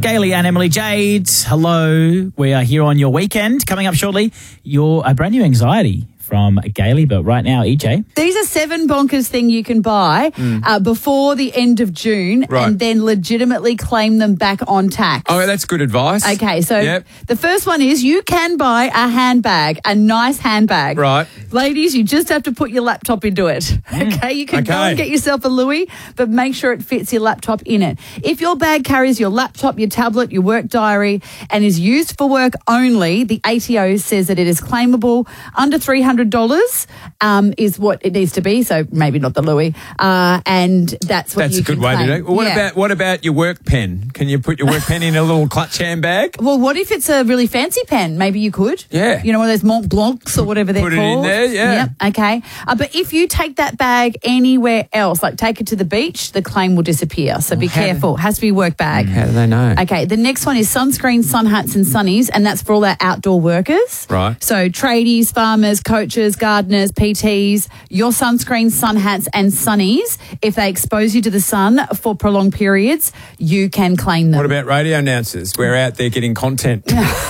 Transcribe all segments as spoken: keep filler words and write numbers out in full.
Gailey and Emily Jade, hello. We are here on your weekend. Coming up shortly, your a brand new anxiety from Gailey, but right now, E J. These are seven bonkers thing you can buy mm. uh, before the end of June right. and then legitimately claim them back on tax. Oh, that's good advice. Okay, so yep. the first one is you can buy a handbag, a nice handbag. Right. Ladies, you just have to put your laptop into it. Mm. Okay, you can okay. go and get yourself a Louis, but make sure it fits your laptop in it. If your bag carries your laptop, your tablet, your work diary, and is used for work only, the A T O says that it is claimable. Under three hundred dollars um, is what it needs to be, so maybe not the Louis, uh, and that's what that's you a good can way claim. to do it. Well, what yeah. about what about your work pen? Can you put your work pen in a little clutch handbag? Well, what if it's a really fancy pen? Maybe you could. Yeah. You know, one of those Mont Blancs or whatever they're put called. Put it in there, yeah. Yep, okay. Uh, but if you take that bag anywhere else, like take it to the beach, the claim will disappear. So be How careful. do, Has to be work bag. How do they know? Okay, the next one is sunscreen, sun hats and sunnies, and that's for all our outdoor workers. Right. So tradies, farmers, coaches, gardeners, P Ts, your sunscreen, sun hats and sunnies, if they expose you to the sun for prolonged periods, you can claim them. What about radio announcers? We're out there getting content.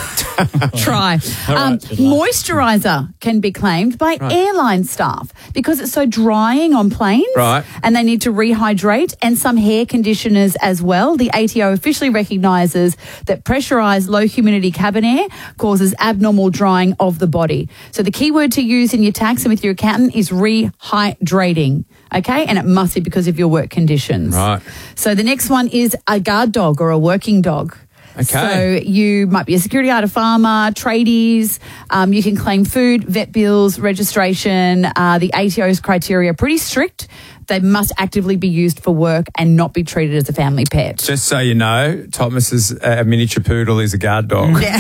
Try. Um, moisturiser can be claimed by right. airline staff because it's so drying on planes. Right. And they need to rehydrate, and some hair conditioners as well. The A T O officially recognises that pressurised low humidity cabin air causes abnormal drying of the body. So the key word to use in your tax and with your accountant is rehydrating. Okay, and it must be because of your work conditions. Right. So the next one is a guard dog or a working dog. Okay. So you might be a security guard, a farmer, tradies. Um, you can claim food, vet bills, registration. Uh, the A T O's criteria are pretty strict. They must actively be used for work and not be treated as a family pet. Just so you know, Thomas's uh, miniature poodle is a guard dog. Yeah.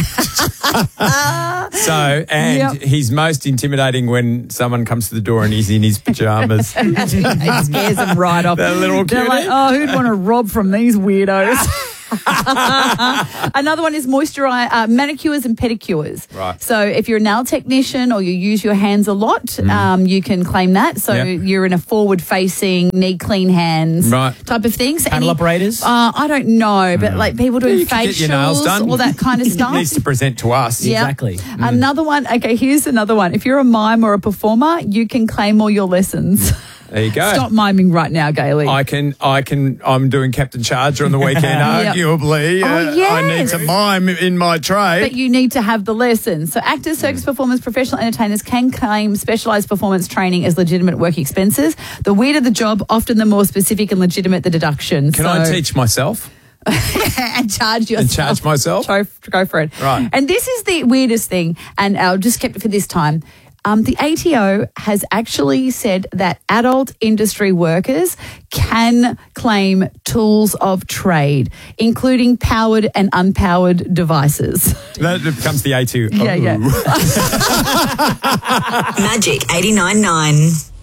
So, and yep. he's most intimidating when someone comes to the door and he's in his pajamas. It scares them right off. That little They're cutie. like, oh, who'd want to rob from these weirdos? Another one is moisturize, uh, manicures and pedicures. Right. So if you're a nail technician or you use your hands a lot, mm. um, you can claim that. So yep. you're in a forward-facing, need clean hands right. type of things. Panel Any, operators? Uh, I don't know, but mm. like people doing yeah, you can get your nails facials, done. all that kind of stuff. Needs to present to us. Yep. Exactly. Mm. Another one. Okay, here's another one. If you're a mime or a performer, you can claim all your lessons. There you go. Stop miming right now, Gailey. I can, I can, I'm doing Captain Charger on the weekend, Yep. arguably. Oh, uh, yes. I need to mime in my trade. But you need to have the lessons. So actors, circus performers, professional entertainers can claim specialised performance training as legitimate work expenses. The weirder the job, often the more specific and legitimate the deduction. Can so, I teach myself? and charge yourself. And charge myself? Go, go for it. Right. And this is the weirdest thing, and I'll just keep it for this time. Um, the A T O has actually said that adult industry workers can claim tools of trade, including powered and unpowered devices. That becomes the A T O. Yeah, yeah. Magic eighty-nine point nine.